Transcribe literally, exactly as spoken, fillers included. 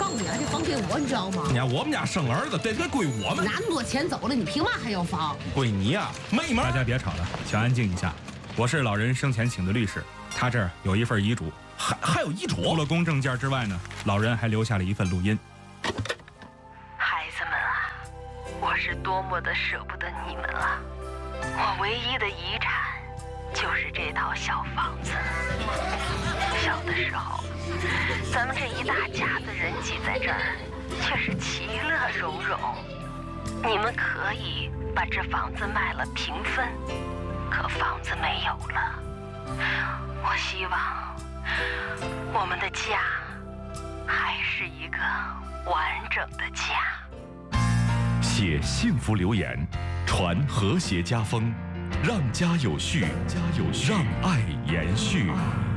房子呀，这房给我，你知道吗？ 你看我们家生儿子，这得归我们。 那么多钱走了，你凭嘛还要房？ 归你呀，没门！ 大家别吵了，请安静一下。我是老人生前请的律师，他这儿有一份遗嘱， 还还有遗嘱。 除了公证件之外呢，老人还留下了一份录音。 孩子们啊，我是多么的舍不得你们啊！我唯一的遗产就是这套小房子。小的时候，咱们这一大家子人挤在这儿，却是其乐融融。你们可以把这房子卖了平分，可房子没有了。我希望我们的家还是一个完整的家。 写幸福留言，传和谐家风，让家有序，家有序，让爱延续。